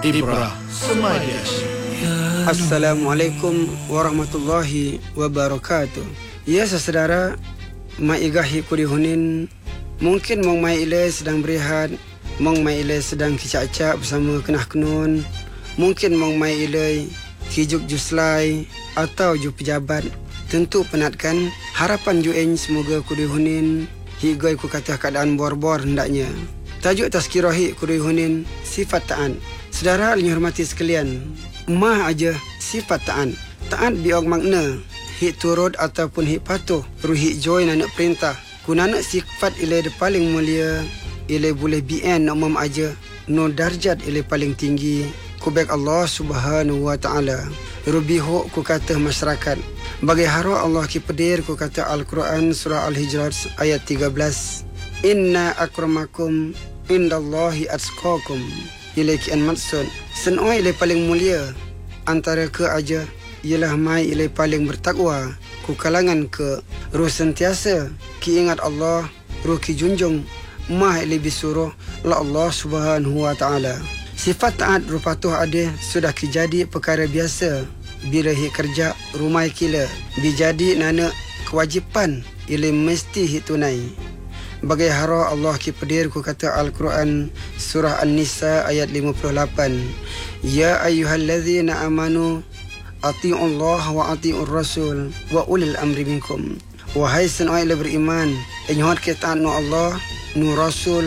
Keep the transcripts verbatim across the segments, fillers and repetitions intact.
Ibrah Semadias. Assalamualaikum warahmatullahi wabarakatuh. Ya saudara, mai igahi kuri hunin. Mungkin mong mai ile sedang berehat, mong mai ile sedang kicak-cak bersama kenah kenun. Mungkin mong mai ile kijuk juslai atau ju pejabat. Tentu penatkan harapan jueng semoga kuri hunin higoi ku kata keadaan bor-bor hendaknya. Tajuk tazkirahi kuri hunin sifat ta'an. Saudara yang hormati sekalian, mah aja sifat ta'an. Ta'an biog makna hik turut ataupun hik patuh, ruhik joy nak perintah. Kunana sifat ilai de paling mulia, ilai boleh bien umam aja, no darjat ilai paling tinggi. Kubek Allah Subhanahu wa taala. Rubiho ku kata masyarakat. Bagi haro Allah ki pedir ku kata Al-Quran surah Al-Hijrat ayat tiga belas. Inna akramakum indallahi atqakum. Ilai kian maksud senoi ilai paling mulia antara ke aja ialah mai ilai paling bertakwa ku kalangan ke ruh sentiasa ki ingat Allah, ruh ki junjung mah ilai bisuruh la Allah Subhanahu wa taala. Sifat taat ruh patuh ada sudah ki jadi perkara biasa bila hi kerja rumai kila bijadi nana kewajipan ilai mesti hi tunai. Bagai hara Allah ki pedir ku kata Al-Quran surah An-Nisa ayat lima puluh lapan. Ya ayyuhallazina amanu ati'ullaha wa ati'ur rasul wa ulil amri minkum. Wahai senoi le beriman, enyot kita nu Allah, nu rasul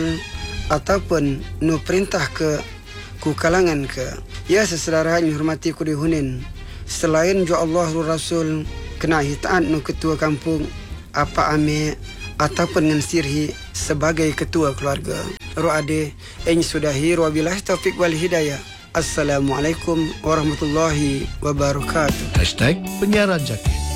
ataupun nu perintah ke ku kalangan ke. Ya sesaudara yang hormati ku dihunin, selain ju Allah ru rasul kena hitaan nu ketua kampung apa ame ataupun dengan sirhi sebagai ketua keluarga. Ru'ade, ini sudahi wabillahi taufiq wal hidayah. Assalamualaikum warahmatullahi wabarakatuh. Hashtag Penyiaran Zakir.